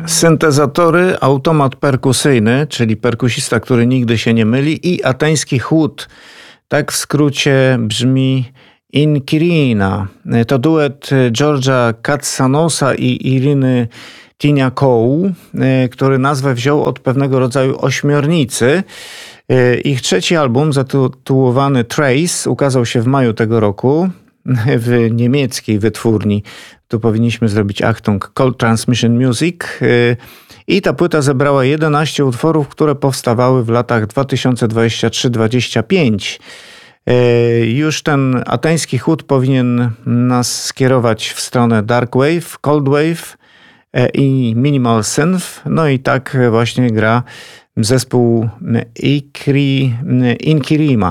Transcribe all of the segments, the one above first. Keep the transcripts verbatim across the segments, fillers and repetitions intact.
Syntezatory, automat perkusyjny, czyli perkusista, który nigdy się nie myli, i ateński chłód. Tak w skrócie brzmi Inkirina. To duet George'a Katsanosa i Iriny Tiniakołu, który nazwę wziął od pewnego rodzaju ośmiornicy. Ich trzeci album, zatytułowany Trace, ukazał się w maju tego roku w niemieckiej wytwórni. Tu powinniśmy zrobić Achtung, Cold Transmission Music. I ta płyta zebrała jedenaście utworów, które powstawały w latach dwa tysiące dwudziestym trzecim do dwudziestego piątego. Już ten ateński chłód powinien nas skierować w stronę Dark Wave, Cold Wave i Minimal Synth. No i tak właśnie gra zespół Ikri, Inkirima.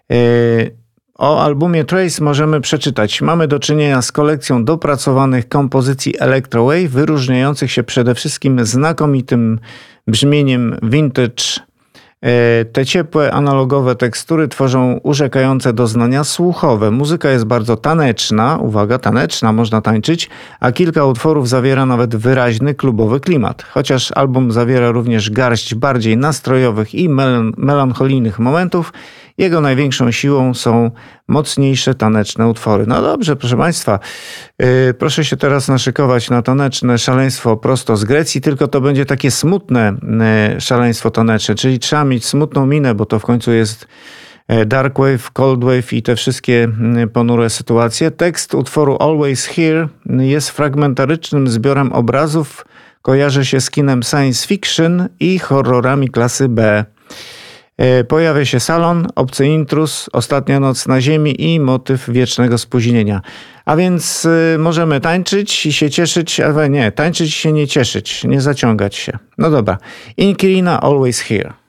O albumie Trace możemy przeczytać: mamy do czynienia z kolekcją dopracowanych kompozycji Electrowave, wyróżniających się przede wszystkim znakomitym brzmieniem vintage. Te ciepłe, analogowe tekstury tworzą urzekające doznania słuchowe. Muzyka jest bardzo taneczna, uwaga, taneczna, można tańczyć, a kilka utworów zawiera nawet wyraźny klubowy klimat. Chociaż album zawiera również garść bardziej nastrojowych i mel- melancholijnych momentów, jego największą siłą są mocniejsze taneczne utwory. No dobrze, proszę Państwa, yy, proszę się teraz naszykować na taneczne szaleństwo prosto z Grecji, tylko to będzie takie smutne yy, szaleństwo taneczne, czyli trzeba mieć smutną minę, bo to w końcu jest Dark Wave, Cold Wave i te wszystkie ponure sytuacje. Tekst utworu Always Here jest fragmentarycznym zbiorem obrazów, kojarzy się z kinem science fiction i horrorami klasy B. Pojawia się salon, obcy intruz, ostatnia noc na ziemi i motyw wiecznego spóźnienia. A więc y, możemy tańczyć i się cieszyć, ale nie, tańczyć i się nie cieszyć, nie zaciągać się. No dobra. Inkirina, Always Here.